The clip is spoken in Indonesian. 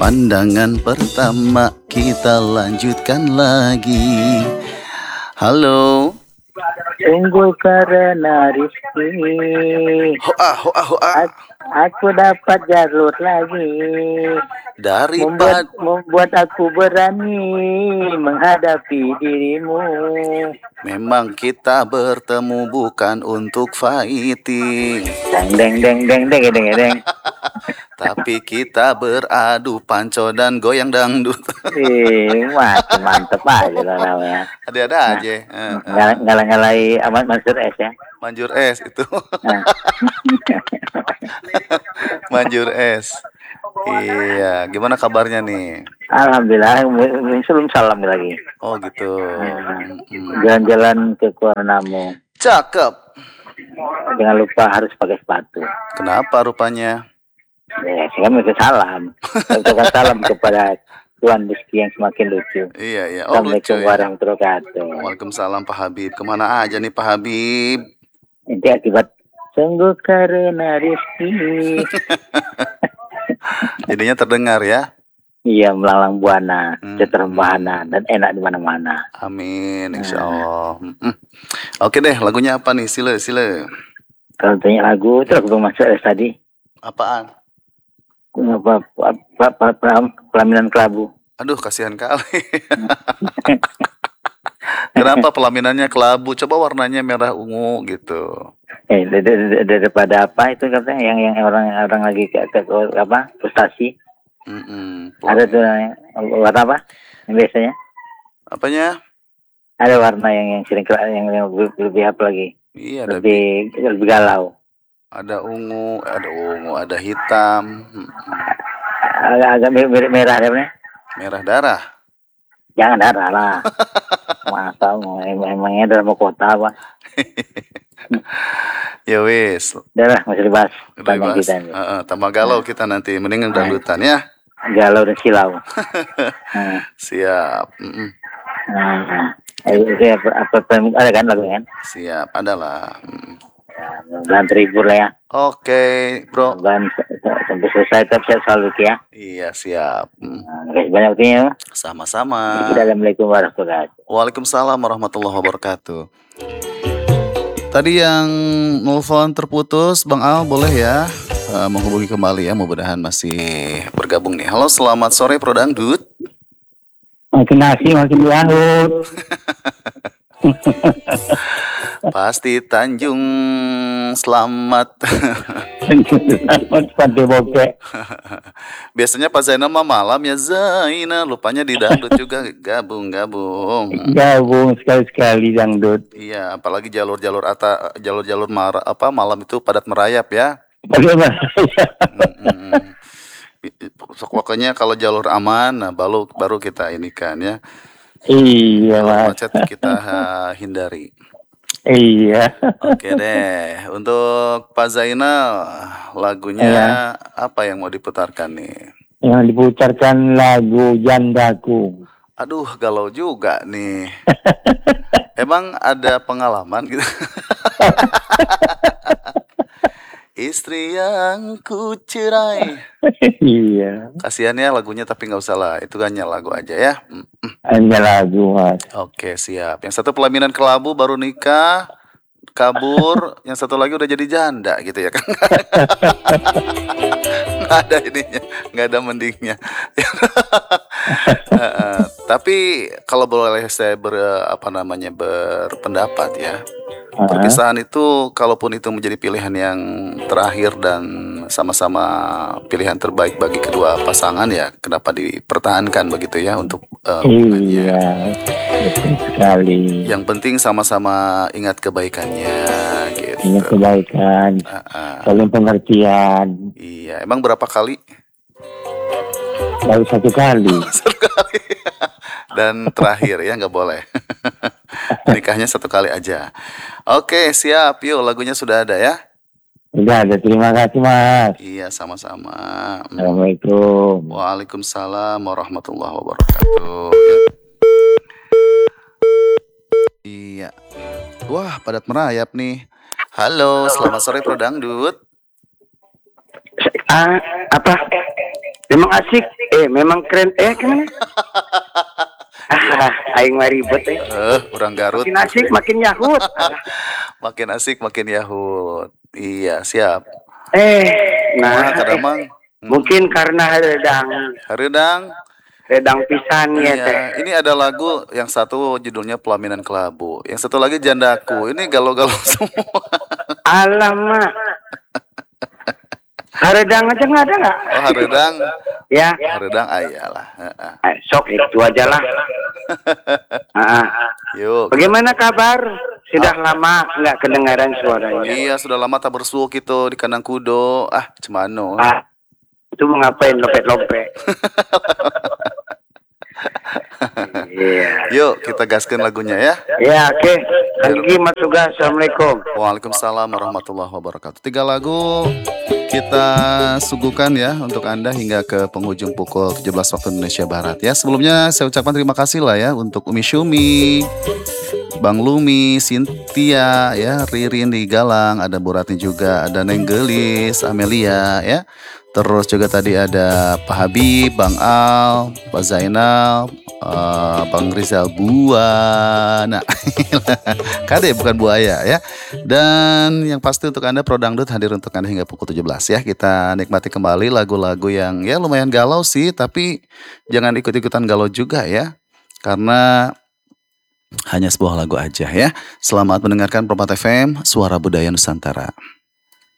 Pandangan pertama kita lanjutkan lagi. Halo. Tunggu karena rizki. Hoa hoa hoa. Aku dapat jalur lagi. Membuat aku berani menghadapi dirimu. Memang kita bertemu bukan untuk fighting. Deng deng deng deng deng deng deng. Tapi kita beradu panco dan goyang dangdut. Masih mantep aja lah namanya. Ada aja. Ngalah-ngalahi Ahmad Mansur S ya. Manjur S itu. Manjur S. Iya, gimana kabarnya nih? Alhamdulillah, belum salam lagi. Oh gitu. Jalan-jalan ke Kuarnamu. Cakep. Jangan lupa harus pakai sepatu. Kenapa rupanya? Ya, saya kan minta salam. Ucapkan salam kepada Tuhan Rizki yang semakin lucu. Iya, iya. Oh, Assalamualaikum warahmatullahi wabarakatuh. Waalaikumsalam Pak Habib. Kemana aja nih Pak Habib? Ini akibat sungguh karena Rizki. Jadinya terdengar ya? Iya, melalang buana, ceterembahana, dan enak di mana-mana. Amin, insya Allah. Oke deh, lagunya apa nih? Sile. Kalau tanya lagu, itu lagu Mas tadi. Apaan? Pelaminan kelabu. Aduh, kasihan kali. Kenapa pelaminannya kelabu? Coba warnanya merah ungu gitu. Daripada apa itu katanya yang orang lagi ke apa? Frustasi. Ada tuh warna apa? Yang biasanya? Apanya? Ada warna yang sering yang lebih apa lagi? Iya, lebih galau. Ada ungu, ada hitam. Agak mirip merah ada. Merah darah. Jangan darah lah. Masa emangnya dalam kota apa? Ya wis. Darah masih dibahas. Kita tambah galau kita nanti. Mendingan dangdutan ya. Galau dan silau. Siap. Ada kan lagu kan? Siap, adalah. Dan terhibur lah ya. Oke, bro. Dan sampai selesai tetap saya selalu ya. Iya, siap. Makasih banyak waktunya. Sama-sama. Assalamualaikum warahmatullahi wabarakatuh. Waalaikumsalam warahmatullahi wabarakatuh. Tadi yang nelfon terputus, Bang Al boleh ya menghubungi kembali ya, mudah-mudahan masih bergabung nih. Halo, selamat sore Pro Dangdut. Makin nasi, makin dangdut. Pasti Tanjung Selamat. Biasanya Pak Zainal mah malam ya Zainal, lupanya di dangdut juga gabung. Gabung sekali-sekali dangdut. Iya, apalagi jalur-jalur malam itu padat merayap ya. Pokoknya kalau jalur aman, nah baru kita ini kan ya. Iya, Mas. Macet kita hindari. Iya. Oke deh, untuk Pak Zainal lagunya apa yang mau diputarkan nih? Yang diputarkan lagu Jandaku. Aduh, galau juga nih. Emang ada pengalaman gitu? Istri yang ku cerai. Iya. Kasihan ya lagunya, tapi nggak usah lah. Itu hanya lagu aja ya. Hanya lagu, Mas. Oke, siap. Yang satu pelaminan kelabu baru nikah, kabur. Yang satu lagi udah jadi janda gitu ya kan? Nggak ada ininya, nggak ada mendingnya. Tapi kalau boleh saya berpendapat ya. Perpisahan itu, kalaupun itu menjadi pilihan yang terakhir dan sama-sama pilihan terbaik bagi kedua pasangan ya, kenapa dipertahankan begitu ya untuk iya, betul sekali. Yang penting sama-sama ingat kebaikannya gitu. Ingat kebaikan, saling pengertian. Iya, emang berapa kali? Baru satu kali. Satu kali. Dan terakhir ya, nggak boleh. Nikahnya satu kali aja. Oke, siap. Yuk, lagunya sudah ada ya? Sudah ada. Terima kasih, Mas. Iya, sama-sama. Assalamualaikum. Waalaikumsalam warahmatullahi wabarakatuh. Iya. Wah, padat merayap nih. Halo, selamat sore Pro Dangdut. Apa? Memang asik Memang keren kemana? Aing mah ribet Kurang Garut. Makin asik makin yahut. Makin asik makin yahut. Iya, siap. Nah, Kadamang. Mungkin karena redang pisan ya teh. Ini ada lagu yang satu judulnya Pelaminan Kelabu, yang satu lagi Jandaku. Ini galau-galau semua. Alamak. Haredang aja nggak ada nggak? Oh, haredang. Ya. Haredang, ayalah. Sok itu aja lah. Yuk. Bagaimana kabar? Sudah lama nggak kedengaran suaranya. Iya, sudah lama tak bersuuk itu di kandang kudo. Cemano. Itu mau ngapain lopet-lopet? Yuk, kita gaskan lagunya ya. Ya, oke. Lagi masuk. Assalamualaikum. Waalaikumsalam warahmatullahi wabarakatuh. 3 lagu kita suguhkan ya untuk Anda hingga ke penghujung pukul 17 waktu Indonesia Barat ya. Sebelumnya saya ucapkan terima kasih lah ya untuk Umi Syumi, Bang Lumi, Cynthia ya, Ririn di Galang, ada Bu Ratni juga, ada Neng Gelis, Amelia ya. Terus juga tadi ada Pak Habib, Bang Al, Pak Zainal, Bang Rizal Buana. Kade bukan buaya ya. Dan yang pasti untuk Anda Pro Dangdut hadir untuk Anda hingga pukul 17 ya. Kita nikmati kembali lagu-lagu yang ya lumayan galau sih, tapi jangan ikut-ikutan galau juga ya. Karena hanya sebuah lagu aja ya. Selamat mendengarkan Permata FM, Suara Budaya Nusantara.